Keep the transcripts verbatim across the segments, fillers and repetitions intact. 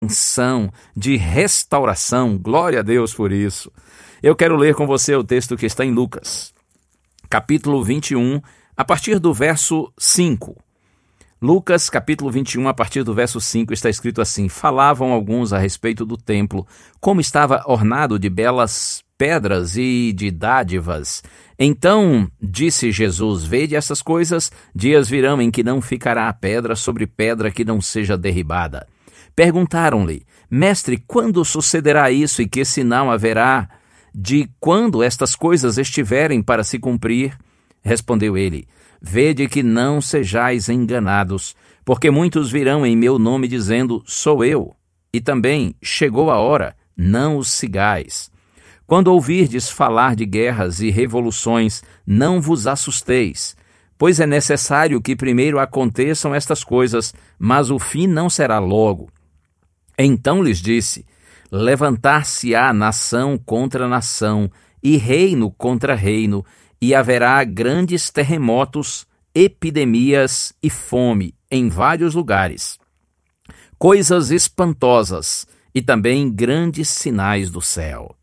redenção, de restauração. Glória a Deus por isso. Eu quero ler com você o texto que está em Lucas, capítulo vinte e um, a partir do verso cinco. Lucas, capítulo vinte e um, a partir do verso cinco, está escrito assim: Falavam alguns a respeito do templo, como estava ornado de belas pedras e de dádivas. Então disse Jesus: Vede essas coisas, dias virão em que não ficará pedra sobre pedra que não seja derribada. Perguntaram-lhe: Mestre, quando sucederá isso e que sinal haverá de quando estas coisas estiverem para se cumprir? Respondeu ele: Vede que não sejais enganados, porque muitos virão em meu nome dizendo: Sou eu. E também: Chegou a hora, não os sigais. Quando ouvirdes falar de guerras e revoluções, não vos assusteis, pois é necessário que primeiro aconteçam estas coisas, mas o fim não será logo. Então lhes disse: Levantar-se-á nação contra nação, e reino contra reino, e haverá grandes terremotos, epidemias e fome em vários lugares. Coisas espantosas e também grandes sinais do céu.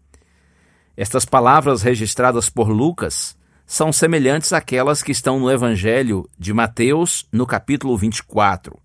Estas palavras registradas por Lucas são semelhantes àquelas que estão no Evangelho de Mateus, no capítulo vinte e quatro.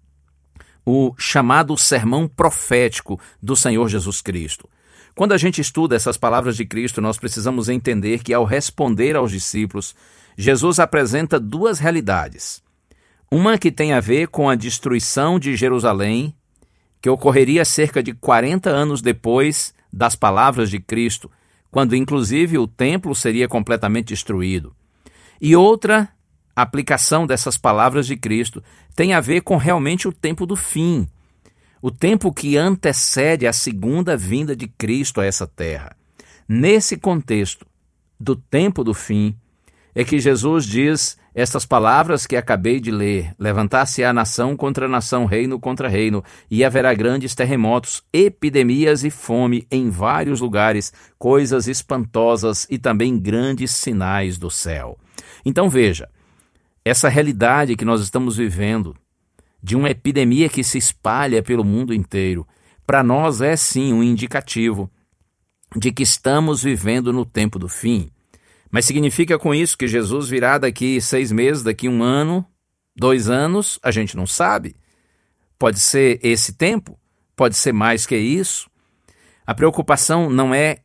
O chamado sermão profético do Senhor Jesus Cristo. Quando a gente estuda essas palavras de Cristo, nós precisamos entender que, ao responder aos discípulos, Jesus apresenta duas realidades. Uma que tem a ver com a destruição de Jerusalém, que ocorreria cerca de quarenta anos depois das palavras de Cristo, quando inclusive o templo seria completamente destruído. E outra aplicação dessas palavras de Cristo tem a ver com realmente o tempo do fim, o tempo que antecede a segunda vinda de Cristo a essa terra. Nesse contexto do tempo do fim, é que Jesus diz estas palavras que acabei de ler: Levantar-se-á nação contra nação, reino contra reino, e haverá grandes terremotos, epidemias e fome em vários lugares, coisas espantosas e também grandes sinais do céu. Então veja, essa realidade que nós estamos vivendo, de uma epidemia que se espalha pelo mundo inteiro, para nós é sim um indicativo de que estamos vivendo no tempo do fim. Mas significa com isso que Jesus virá daqui seis meses, daqui um ano, dois anos? A gente não sabe. Pode ser esse tempo, pode ser mais que isso. A preocupação não é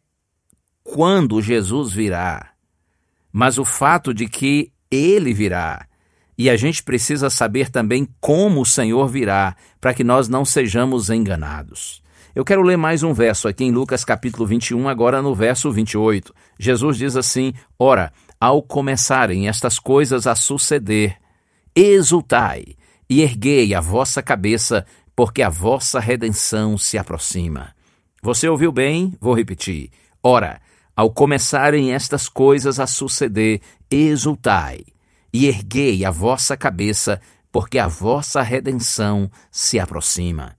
quando Jesus virá, mas o fato de que Ele virá. E a gente precisa saber também como o Senhor virá, para que nós não sejamos enganados. Eu quero ler mais um verso aqui em Lucas capítulo vinte e um, agora no verso vinte e oito. Jesus diz assim: Ora, ao começarem estas coisas a suceder, exultai e erguei a vossa cabeça, porque a vossa redenção se aproxima. Você ouviu bem? Vou repetir. Ora, ao começarem estas coisas a suceder, exultai e erguei a vossa cabeça, porque a vossa redenção se aproxima.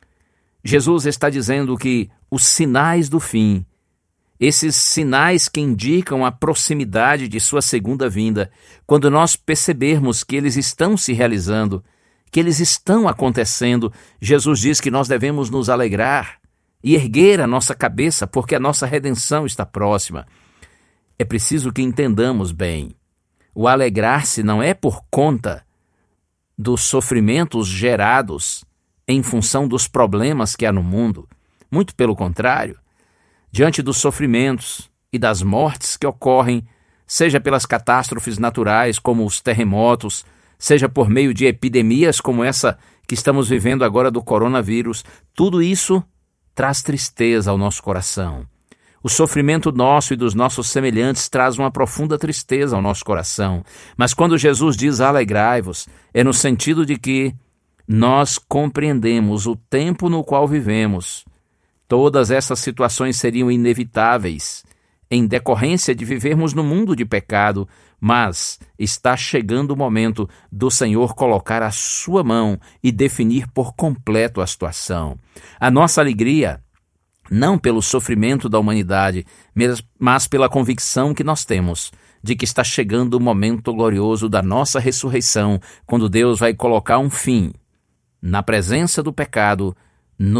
Jesus está dizendo que os sinais do fim, esses sinais que indicam a proximidade de sua segunda vinda, quando nós percebermos que eles estão se realizando, que eles estão acontecendo, Jesus diz que nós devemos nos alegrar e erguer a nossa cabeça, porque a nossa redenção está próxima. É preciso que entendamos bem. O alegrar-se não é por conta dos sofrimentos gerados em função dos problemas que há no mundo. Muito pelo contrário, diante dos sofrimentos e das mortes que ocorrem, seja pelas catástrofes naturais como os terremotos, seja por meio de epidemias como essa que estamos vivendo agora do coronavírus, tudo isso traz tristeza ao nosso coração. O sofrimento nosso e dos nossos semelhantes traz uma profunda tristeza ao nosso coração. Mas quando Jesus diz alegrai-vos, é no sentido de que nós compreendemos o tempo no qual vivemos. Todas essas situações seriam inevitáveis em decorrência de vivermos no mundo de pecado, mas está chegando o momento do Senhor colocar a sua mão e definir por completo a situação. A nossa alegria, não pelo sofrimento da humanidade, mas pela convicção que nós temos de que está chegando o momento glorioso da nossa ressurreição, quando Deus vai colocar um fim na presença do pecado